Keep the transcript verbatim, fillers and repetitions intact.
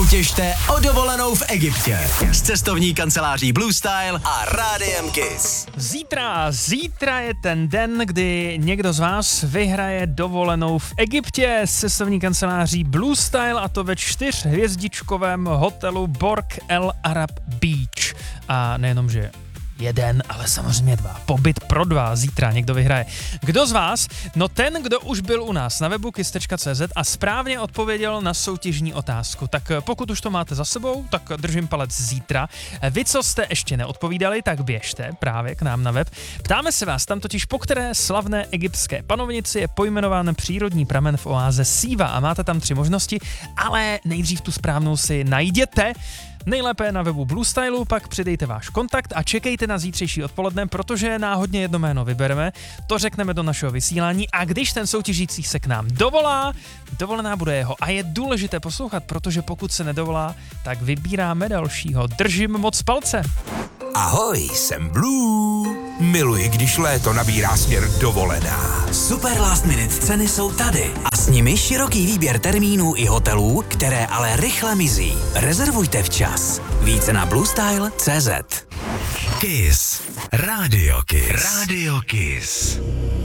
soutěžte o dovolenou v Egyptě s cestovní kanceláří Blue Style a Rádiem Kiss. Zítra, zítra je ten den, kdy někdo z vás vyhraje dovolenou v Egyptě s cestovní kanceláří Blue Style, a to ve čtyřhvězdičkovém hotelu Borg El Arab Beach. A nejenom, že jeden, ale samozřejmě dva. Pobyt pro dva zítra někdo vyhraje. Kdo z vás? No ten, kdo už byl u nás na webu kiss tečka cé zet a správně odpověděl na soutěžní otázku. Tak pokud už to máte za sebou, tak držím palec zítra. Vy, co jste ještě neodpovídali, tak běžte právě k nám na web. Ptáme se vás tam totiž, po které slavné egyptské panovnici je pojmenován přírodní pramen v oáze Siva, a máte tam tři možnosti, ale nejdřív tu správnou si najděte. Nejlépe na webu Blue Stylu, pak přidejte váš kontakt a čekejte na zítřejší odpoledne, protože náhodně jedno jméno vybereme, to řekneme do našeho vysílání, a když ten soutěžící se k nám dovolá, dovolená bude jeho. A je důležité poslouchat, protože pokud se nedovolá, tak vybíráme dalšího. Držím moc palce. Ahoj, jsem Blue. Miluji, když léto nabírá směr dovolená. Super last minute ceny jsou tady a s nimi široký výběr termínů i hotelů, které ale rychle mizí. Rezervujte včas. Více na bluestyle tečka cé zet. Kiss. Radio Kiss. Radio Kiss.